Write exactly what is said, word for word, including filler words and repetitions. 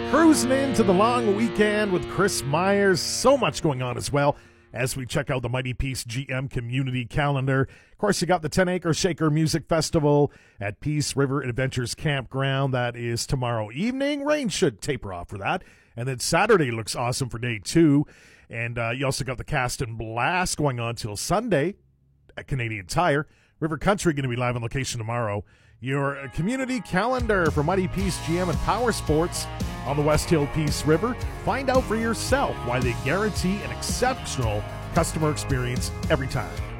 Cruising into the long weekend with Chris Myers. So much going on as well as we check out the Mighty Peace G M community calendar. Of course, you got the ten acre Shaker Music Festival at Peace River Adventures Campground. That is tomorrow evening. Rain should taper off for that. And then Saturday looks awesome for day two. And uh, you also got the Cast and Blast going on till Sunday at Canadian Tire. River Country going to be live on location tomorrow. Your community calendar for Mighty Peace G M and Power Sports on the West Hill Peace River. Find out for yourself why they guarantee an exceptional customer experience every time.